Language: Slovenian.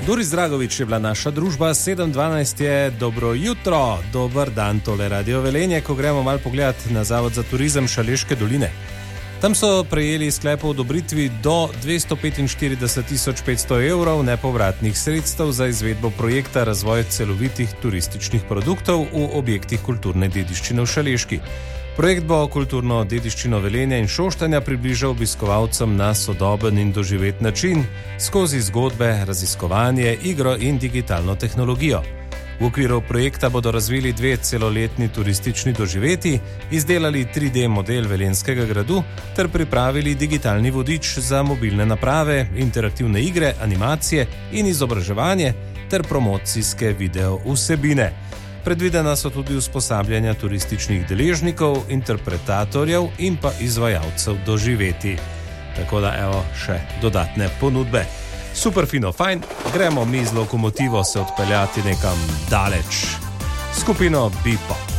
Doris Dragovič je bila naša družba, 7:12 je dobro jutro, dober dan, tole Radio Velenje, ko gremo malo pogledati na Zavod za turizem Šaleške doline. Tam so prejeli sklep o odobritvi do 245.500 evrov nepovratnih sredstev za izvedbo projekta razvoj celovitih turističnih produktov v objektih kulturne dediščine v Šaleški. Projekt bo kulturno dediščino Velenja in Šoštanja približal obiskovalcem na sodoben in doživet način skozi zgodbe, raziskovanje, igro in digitalno tehnologijo. V okviru projekta bodo razvili 2 celoletni turistični doživeti, izdelali 3D model Velenjskega gradu ter pripravili digitalni vodič za mobilne naprave, interaktivne igre, animacije in izobraževanje ter promocijske video vsebine. Predvidena so tudi usposabljanja turističnih deležnikov, interpretatorjev in pa izvajalcev doživeti. Tako da evo še dodatne ponudbe. Super fino, fajn, gremo mi z lokomotivo se odpeljati nekam daleč. Skupino Bipop.